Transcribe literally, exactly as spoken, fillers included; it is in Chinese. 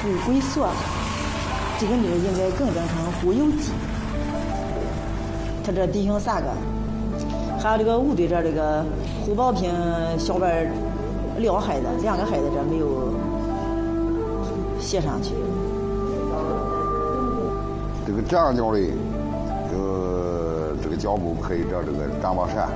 胡鬼说，这个名应该更正成胡有基。他这弟兄三个，还有这个吴队这这个胡宝平小班撂孩子，两个孩子这没有写上去。 这个这样叫的，这个这个脚步可以叫这个张宝善。